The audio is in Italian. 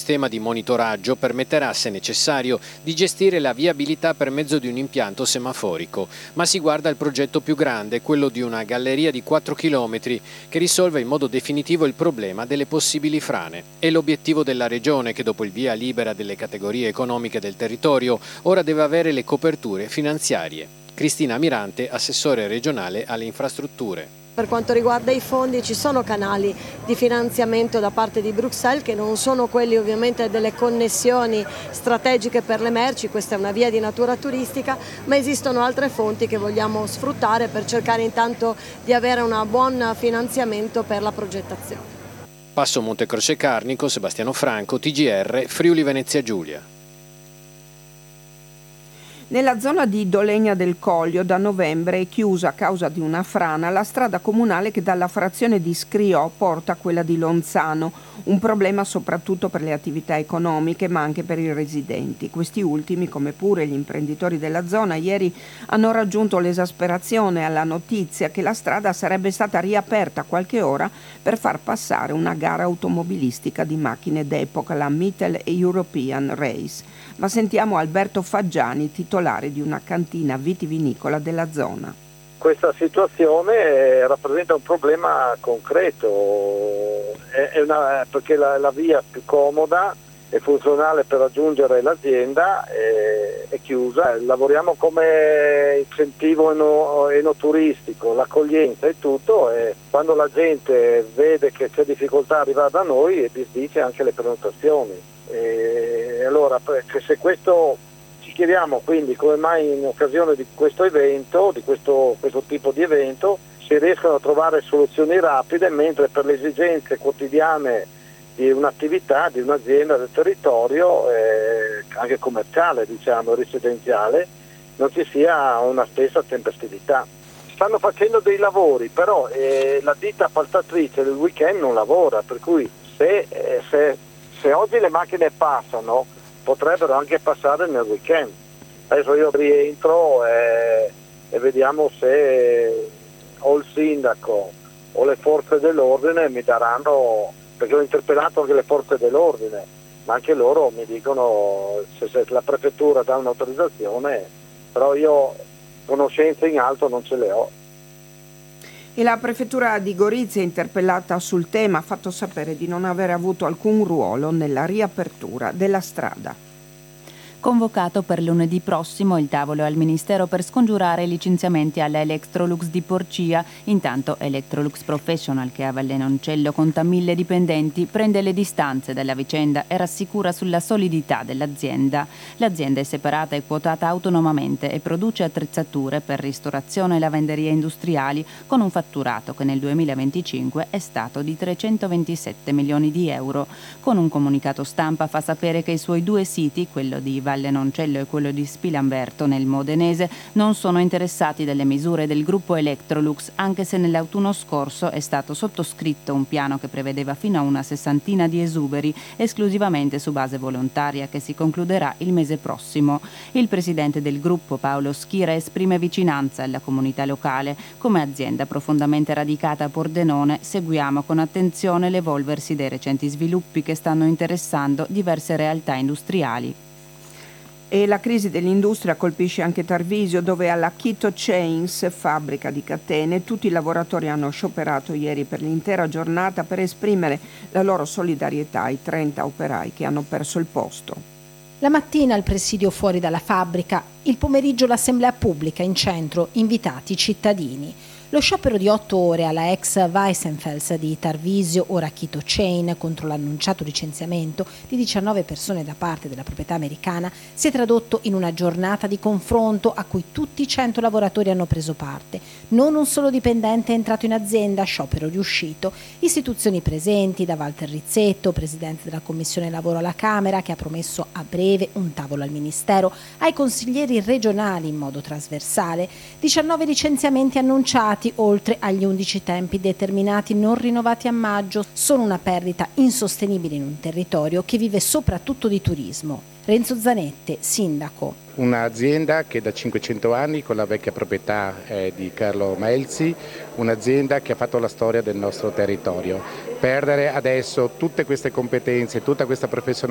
sistema di monitoraggio permetterà, se necessario, di gestire la viabilità per mezzo di un impianto semaforico, ma si guarda al progetto più grande, quello di una galleria di 4 km che risolve in modo definitivo il problema delle possibili frane. È l'obiettivo della Regione che, dopo il via libera delle categorie economiche del territorio, ora deve avere le coperture finanziarie. Cristina Mirante, assessore regionale alle infrastrutture. Per quanto riguarda i fondi ci sono canali di finanziamento da parte di Bruxelles che non sono quelli ovviamente delle connessioni strategiche per le merci, questa è una via di natura turistica, ma esistono altre fonti che vogliamo sfruttare per cercare intanto di avere un buon finanziamento per la progettazione. Passo Montecroce Carnico, Sebastiano Franco, TGR, Friuli Venezia Giulia. Nella zona di Dolegna del Coglio da novembre è chiusa a causa di una frana la strada comunale che dalla frazione di Scriò porta a quella di Lonzano, un problema soprattutto per le attività economiche ma anche per i residenti. Questi ultimi, come pure gli imprenditori della zona, ieri hanno raggiunto l'esasperazione alla notizia che la strada sarebbe stata riaperta qualche ora per far passare una gara automobilistica di macchine d'epoca, la Mittel European Race. Ma sentiamo Alberto Faggiani, titolare di una cantina vitivinicola della zona. Questa situazione rappresenta un problema concreto, perché la via più comoda e funzionale per raggiungere l'azienda è chiusa. Lavoriamo come incentivo enoturistico, l'accoglienza e tutto, e quando la gente vede che c'è difficoltà a arrivare da noi disdice anche le prenotazioni. E allora se questo ci chiediamo quindi come mai in occasione di questo evento, di questo tipo di evento, si riescono a trovare soluzioni rapide, mentre per le esigenze quotidiane di un'attività, di un'azienda del territorio, anche commerciale, diciamo, residenziale, non ci sia una stessa tempestività. Stanno facendo dei lavori, però la ditta appaltatrice del weekend non lavora, per cui se oggi le macchine passano, potrebbero anche passare nel weekend. Adesso io rientro e vediamo se o il sindaco o le forze dell'ordine mi daranno, perché ho interpellato anche le forze dell'ordine, ma anche loro mi dicono se la prefettura dà un'autorizzazione, però io conoscenze in alto non ce le ho. E la prefettura di Gorizia, interpellata sul tema, ha fatto sapere di non aver avuto alcun ruolo nella riapertura della strada. Convocato per lunedì prossimo il tavolo al Ministero per scongiurare i licenziamenti alla Electrolux di Porcia. Intanto Electrolux Professional, che a Vallenoncello conta 1000 dipendenti, prende le distanze dalla vicenda e rassicura sulla solidità dell'azienda. L'azienda è separata e quotata autonomamente e produce attrezzature per ristorazione e lavanderie industriali, con un fatturato che nel 2025 è stato di 327 milioni di euro. Con un comunicato stampa fa sapere che i suoi due siti, quello di Vallenoncello e quello di Spilamberto nel Modenese, non sono interessati dalle misure del gruppo Electrolux, anche se nell'autunno scorso è stato sottoscritto un piano che prevedeva fino a una 60 di esuberi esclusivamente su base volontaria, che si concluderà il mese prossimo. Il presidente del gruppo, Paolo Schira, esprime vicinanza alla comunità locale. Come azienda profondamente radicata a Pordenone seguiamo con attenzione l'evolversi dei recenti sviluppi che stanno interessando diverse realtà industriali. E la crisi dell'industria colpisce anche Tarvisio, dove alla Chito Chains, fabbrica di catene, tutti i lavoratori hanno scioperato ieri per l'intera giornata per esprimere la loro solidarietà ai 30 operai che hanno perso il posto. La mattina il presidio fuori dalla fabbrica, il pomeriggio l'assemblea pubblica in centro, invitati i cittadini. Lo sciopero di 8 ore alla ex Weissenfels di Tarvisio, ora Chito Chain, contro l'annunciato licenziamento di 19 persone da parte della proprietà americana, si è tradotto in una giornata di confronto a cui tutti i 100 lavoratori hanno preso parte. Non un solo dipendente è entrato in azienda, sciopero riuscito. Istituzioni presenti, da Walter Rizzetto, presidente della Commissione Lavoro alla Camera, che ha promesso a breve un tavolo al Ministero, ai consiglieri regionali in modo trasversale, 19 licenziamenti annunciati, oltre agli 11 tempi determinati non rinnovati a maggio, sono una perdita insostenibile in un territorio che vive soprattutto di turismo. Renzo Zanette, sindaco. Un'azienda che da 500 anni, con la vecchia proprietà di Carlo Melzi, un'azienda che ha fatto la storia del nostro territorio. Perdere adesso tutte queste competenze, tutta questa professionalità